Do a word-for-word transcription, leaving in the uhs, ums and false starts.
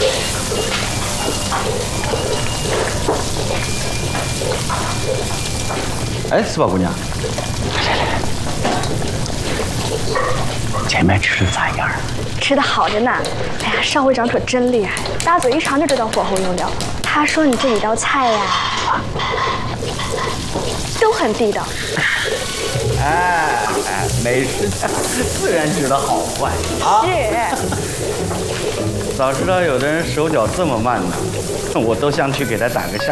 哎，四宝姑娘，来来来，前面吃的咋样？ 吃的好着呢。哎呀，少会长可真厉害，大嘴一尝就知道火候用料。他说你这几道菜呀，都很地道。 哎哎，美食家自然知道好坏啊。 是。 早知道有的人手脚这么慢呢，我都想去给他打个下